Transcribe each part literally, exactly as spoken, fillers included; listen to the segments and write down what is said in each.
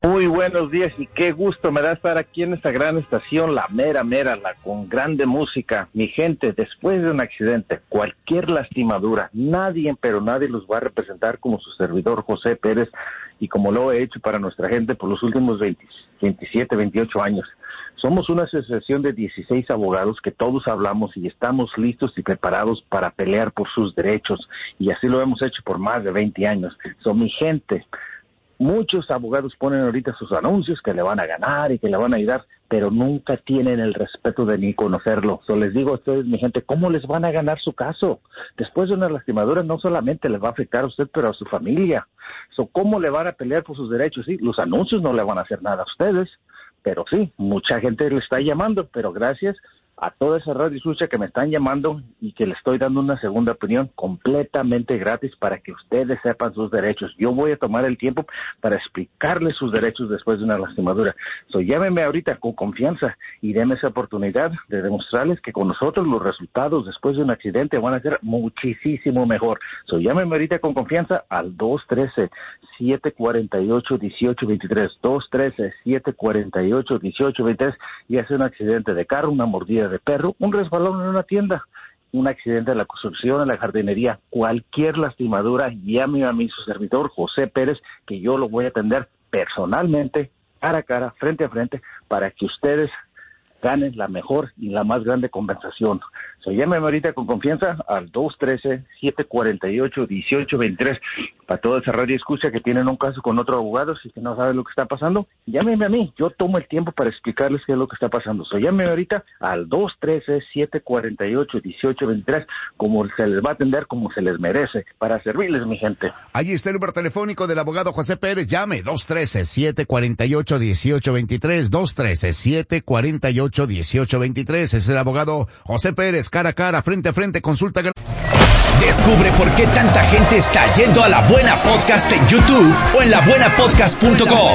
Muy buenos días y qué gusto me da estar aquí en esta gran estación, la mera mera, la con grande música. Mi gente, después de un accidente, cualquier lastimadura, nadie, pero nadie los va a representar como su servidor José Pérez y como lo he hecho para nuestra gente por los últimos veinte, veintisiete, veintiocho años. Somos una asociación de dieciséis abogados que todos hablamos y estamos listos y preparados para pelear por sus derechos y así lo hemos hecho por más de veinte años. Son mi gente. Muchos abogados ponen ahorita sus anuncios que le van a ganar y que le van a ayudar, pero nunca tienen el respeto de ni conocerlo. So, les digo a ustedes, mi gente, ¿cómo les van a ganar su caso? Después de una lastimadura no solamente les va a afectar a usted, pero a su familia. So, ¿cómo le van a pelear por sus derechos? Sí, los anuncios no le van a hacer nada a ustedes, pero sí, mucha gente le está llamando, pero gracias a toda esa radio escucha que me están llamando y que le estoy dando una segunda opinión completamente gratis para que ustedes sepan sus derechos. Yo voy a tomar el tiempo para explicarles sus derechos después de una lastimadura. So, llámenme ahorita con confianza y denme esa oportunidad de demostrarles que con nosotros los resultados después de un accidente van a ser muchísimo mejor. So, llámenme ahorita con confianza al dos uno tres, siete cuatro ocho, uno ocho dos tres, dos uno tres, siete cuatro ocho, uno ocho dos tres, y hace un accidente de carro, una mordida de perro, un resbalón en una tienda, un accidente en la construcción, en la jardinería, cualquier lastimadura, llame a mi su servidor José Pérez, que yo lo voy a atender personalmente, cara a cara, frente a frente, para que ustedes ganen la mejor y la más grande compensación. So, llámeme ahorita con confianza al dos uno tres, siete cuatro ocho, uno ocho dos tres. Para toda esa radio escucha que tienen un caso con otro abogado y que no saben lo que está pasando, llámenme a mí. Yo tomo el tiempo para explicarles qué es lo que está pasando. So, llámenme ahorita al dos uno tres, siete cuatro ocho, uno ocho dos tres, como se les va a atender, como se les merece, para servirles, mi gente. Ahí está el número telefónico del abogado José Pérez. Llame dos uno tres, siete cuatro ocho, uno ocho dos tres, dos uno tres, siete cuatro ocho, uno ocho dos tres. Es el abogado José Pérez, cara a cara, frente a frente, consulta. Descubre por qué tanta gente está yendo a La Buena Podcast en YouTube o en la buena podcast punto com.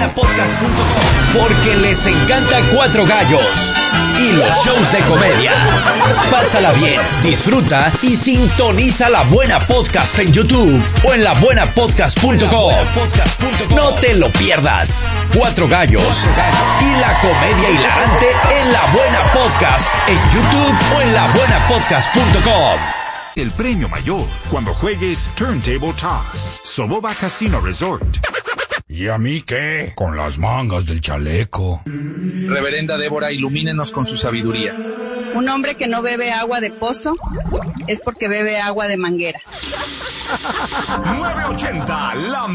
Porque les encanta Cuatro Gallos y los shows de comedia. Pásala bien, disfruta y sintoniza La Buena Podcast en YouTube o en la buena podcast punto com. No te lo pierdas. Cuatro Gallos y la comedia hilarante en La Buena Podcast en YouTube o en la buena podcast punto com. El premio mayor cuando juegues Turntable Toss, Soboba Casino Resort. ¿Y a mí qué? Con las mangas del chaleco. Reverenda Débora, ilumínenos con su sabiduría. Un hombre que no bebe agua de pozo es porque bebe agua de manguera. nueve ochenta, la